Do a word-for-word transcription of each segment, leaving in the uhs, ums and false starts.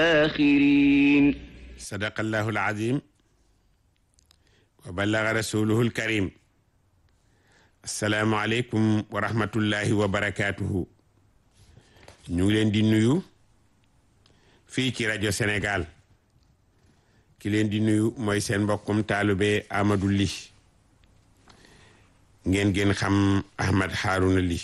الآخرين صدق الله العظيم وبلغ رسوله الكريم السلام عليكم ورحمة الله وبركاته ñu ngi leen di nuyu fii ci rajo Sénégal ki leen di nuyu mooy seen mbokkum taalube Amadou Ly ngeen gën xam Ahmed Harouna Ly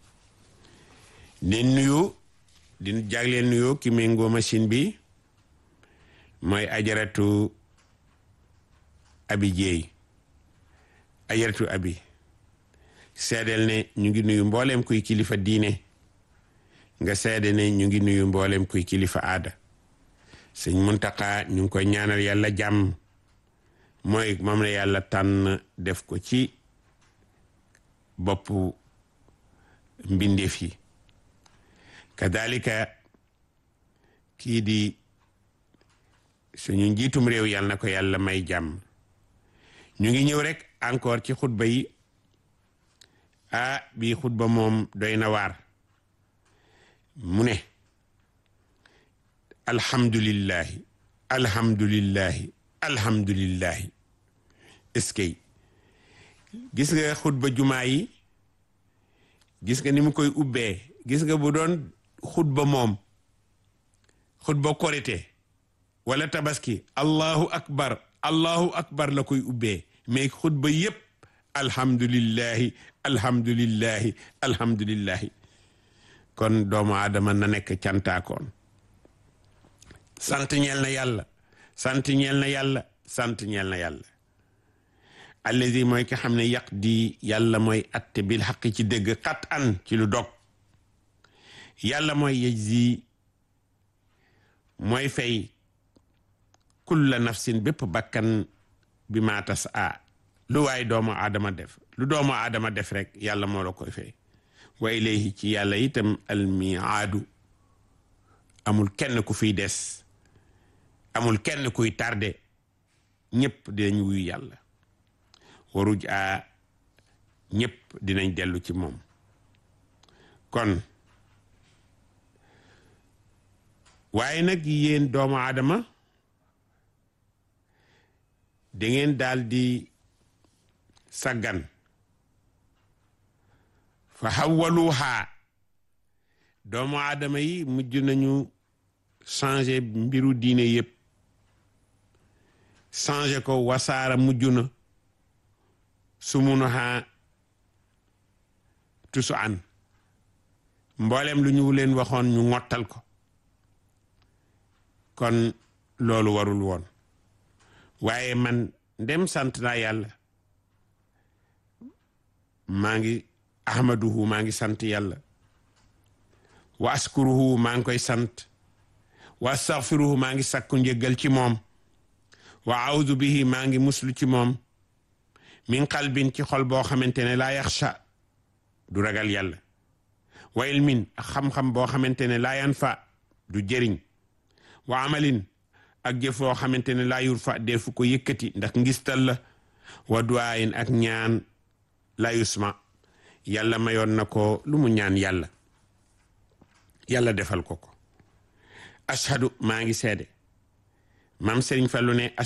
di nuyu di jagleen nuyu ki méngoo machine bi mooy ajaratu abi jeey ajaratu abi seedeel ne ñu ngi nuyu mbooleem kuy kilifa diine nga seede ne ñu ngi nuyu mbooleem kuy kilifa aada sëñ Muntaka ñu ngi koy ñaanal yàlla jàmm mooy moom la yàlla tànn def ko ci boppu mbindeef yi kadalika kii di suñu njiitum réew yàlla na ko yàlla may jàmm ñu ngi ñëw rek encore ci xutba yi ah bii xutba moom doy na waar mu ne alhamdulillahi alhamdulillahi alhamdulillahi est-ce que gis nga xutba jumaa yi gis nga ni mu koy ubbee gis nga bu doon xutba moom xutba korite wala tabaski allahu akbar allahu akbar la koy ubbee mais xutba yépp alhamdulillahi alhamdulillahi alhamdulillahi kon doomu aadama na nekk cantaakoon sant ñeel na yàlla sant ñeel na yàlla sant ñeel na yàlla allazi mooy ki xam ne yàq di yàlla mooy atte bil xaq ci dëgg xat an ci lu dog yàlla mooy yejzi mooy fay kulla nafsin bépp bakkan bi ma tas a lu waay doomu aadama def lu doomu aadama def rek yàlla moo la koy fay wa ilayhi ci yàlla itam almiaadu amul kenn ku fiy des amul kenn kuy tardé ñëpp dinañ wuyu yàlla waruj a ñëpp dinañ dellu ci moom kon waaye nag yéen doomu aadama da ngeen daal di saggan fa xawaluha doomu aadama yi mujj nañu changer mbiru diine yépp changer ko wasaara mujj na sumunuha tusu an mboolem lu ñu leen waxoon ñu ngottal ko kon loolu warul woon waaye man ndem sant naa yàlla maa ngi ahmaduhu maa ngi sant yàlla wa askuruhu maa ngi koy sant wa astaghfiruhu maa ngi sakku njëggal ci moom wa audu bihi maa ngi muslu ci moom min qalbin ci xol boo xamante ne laa yaxsha du ragal yàlla wa ilmin ak xam-xam boo xamante ne laa yanfa du jëriñ wa amalin ak jëf boo xamante ne laa yurfa defu ko yëkkati ndax ngistal la wa duwaayin ak ñaan la yusma yàlla mayoon na ko lu mu ñaan yàlla yàlla defal ko ko ashhadu maa ngi seede maam Serigne Fallou ne